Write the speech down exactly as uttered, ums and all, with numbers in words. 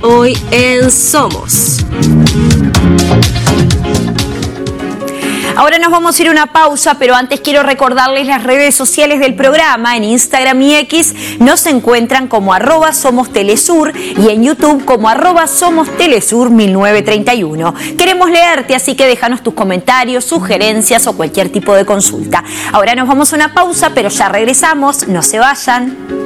Hoy en Somos. Ahora nos vamos a ir a una pausa, pero antes quiero recordarles las redes sociales del programa. En Instagram y X nos encuentran como arroba Somos Telesur y en YouTube como arroba Somos Telesur mil novecientos treinta y uno. Queremos leerte, así que déjanos tus comentarios, sugerencias o cualquier tipo de consulta. Ahora nos vamos a una pausa, pero ya regresamos. No se vayan.